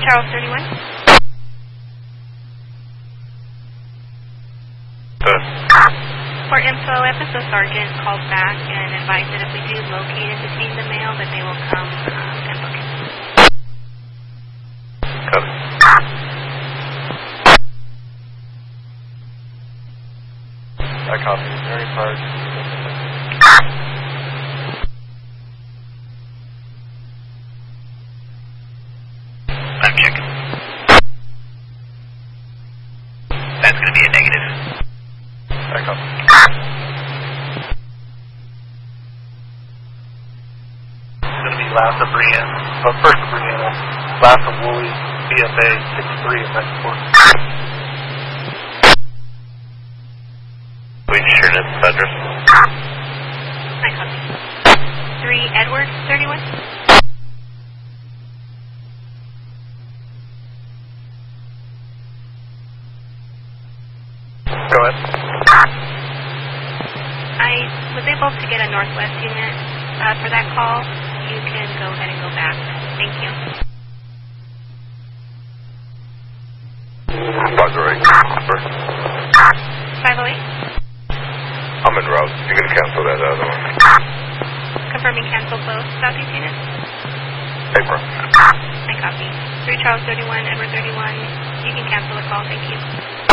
Charles 31. For info, Episode Sergeant called back and advised that if we do locate and detain the male, that they will come and book it. Copy. I copy. Very hard. I'm checking. That's going to be a negative. I copy. It's going to be last of Brienne, first of Brienne, last of Woolley, BFA 63 and 94. We sure that's address. I copy. 3 Edward 31. Go ahead. I was able to get a Northwest unit for that call. You can go ahead and go back. Thank you. Roger, 508. I'm en route. You're going to cancel that other one. Confirming cancel both Southeast units. Paper. I copy. 3 Charles 31, Edward 31. You can cancel the call. Thank you.